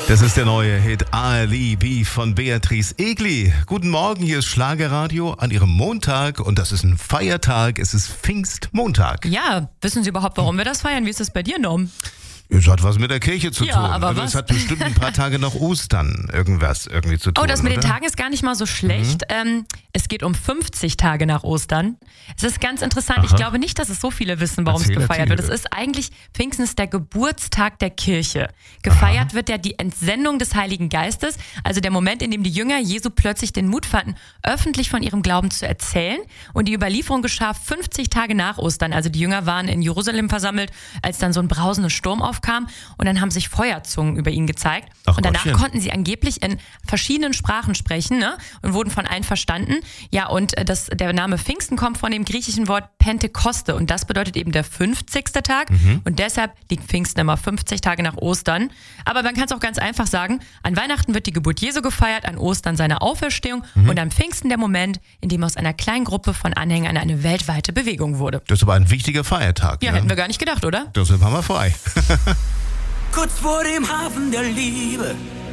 Das ist der neue Hit Alibi von Beatrice Egli. Guten Morgen, hier ist Schlagerradio an Ihrem Montag und das ist ein Feiertag, es ist Pfingstmontag. Ja, wissen Sie überhaupt, warum wir das feiern? Wie ist das bei dir, Norm? Es hat was mit der Kirche zu tun. Aber also was? es hat bestimmt ein paar Tage nach Ostern irgendwie zu tun. Oh, das mit oder? den Tagen ist gar nicht mal so schlecht. Es geht um 50 Tage nach Ostern. Es ist ganz interessant. Aha. Ich glaube nicht, dass es so viele wissen, warum es gefeiert wird. Es erzähl. ist eigentlich, Pfingsten ist der Geburtstag der Kirche. Gefeiert wird ja die Entsendung des Heiligen Geistes, also der Moment, in dem die Jünger Jesu plötzlich den Mut fanden, öffentlich von ihrem Glauben zu erzählen. Und die Überlieferung geschah 50 Tage nach Ostern. Also die Jünger waren in Jerusalem versammelt, als dann so ein brausender Sturm aufkam. Und dann haben sich Feuerzungen über ihn gezeigt. Ach, und danach Gottchen. konnten sie angeblich in verschiedenen Sprachen sprechen, ne? Und wurden von allen verstanden. Ja, und der Name Pfingsten kommt von dem griechischen Wort Pentekoste. Und das bedeutet eben der 50. Tag. Und deshalb liegt Pfingsten immer 50 Tage nach Ostern. Aber man kann es auch ganz einfach sagen, an Weihnachten wird die Geburt Jesu gefeiert, an Ostern seine Auferstehung und am Pfingsten der Moment, in dem aus einer kleinen Gruppe von Anhängern eine weltweite Bewegung wurde. Das ist aber ein wichtiger Feiertag. Ja, ne? hätten wir gar nicht gedacht, oder? Deshalb haben wir frei. Kurz vor dem Hafen der Liebe